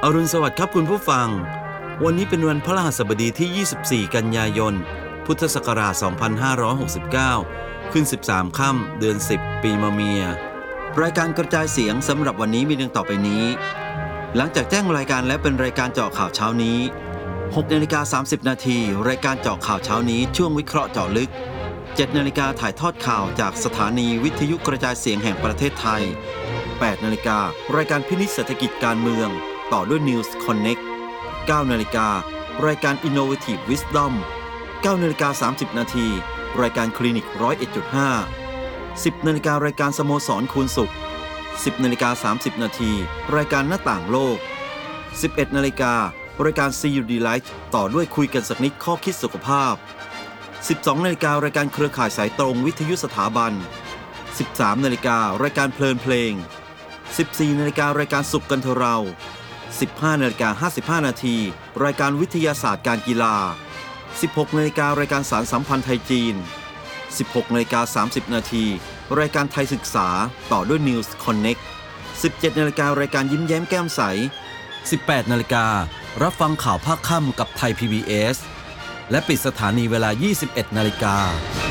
อรุณสวัสดิ์ครับคุณผู้ฟังวันนี้เป็นวันพฤหัสบดีที่ 24 กันยายน พุทธศักราช 2569 ขึ้น 13 ค่ำเดือน 10 ปีมะเมีย รายการกระจายเสียงสำหรับวันนี้มีดังต่อไปนี้ หลังจากแจ้งรายการและเป็นรายการเจาะข่าวเช้านี้ 6:30 นาทีรายการเจาะข่าวเช้านี้ช่วงวิเคราะห์เจาะลึก 7 นาฬิกาถ่ายทอดข่าวจากสถานีวิทยุกระจายเสียงแห่งประเทศไทย 8 นาฬิการายการพินิจเศรษฐกิจการเมืองต่อด้วย News Connect 9 นาฬิการายการ Innovative Wisdom 9 นาฬิกา 30 นาทีรายการคลินิก 101.5 10 นาฬิการายการสโมสรคูณสุข 10 นาฬิกา 30 นาทีรายการหน้าต่างโลก 11 นาฬิการายการ CUD Light ต่อด้วยคุยกันสักนิดข้อคิดสุขภาพ 12 นาฬิการายการเครือข่ายสายตรงวิทยุสถาบัน 13 นาฬิการายการเพลินเพลง 14 นาฬิการายการสุขกันเถอะเรา 15 นาฬิกา 55 นาทีรายการวิทยาศาสตร์การกีฬา 16 นาฬิการายการสารสัมพันธ์ไทยจีน 16 นาฬิกา 30 นาทีรายการไทยศึกษาต่อด้วย News Connect 17 นาฬิการายการยิ้มแย้มแก้มใส 18 นาฬิการับฟังข่าวภาคค่ำกับไทย PBS และปิดสถานีเวลา 21 นาฬิกา